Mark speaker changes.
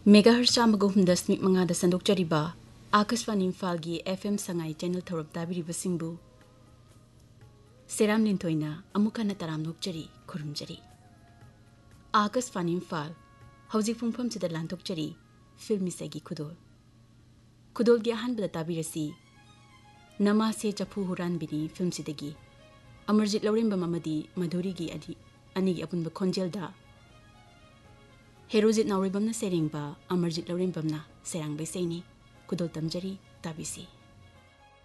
Speaker 1: Megahertz 103.5 संदोक्चरिबा Akashvani इम्फालगी FM Sangai channel थौरब ताबिरिबसिंबु serum लिंथोइना अमुकना तराम नोकचरी खुरुमजरी Akashvani Imphal हौजिक फुंफम सिदा लांथोकचरी फिल्मी सेगी खुदोल गी अहानबदा ताबिरसी नमा से चफू हुरानबिनी फिल्म सिदगी अमरजीत लौरेंबम अमदी मधुरीगी अनिगी अपुनब खोंजेलदा हेरोजित नाउरेबमना सेरेंगबा अमरजीत लौरेंबमना सेरांग बेसेनी खुदोल तमजरी ताबिसी।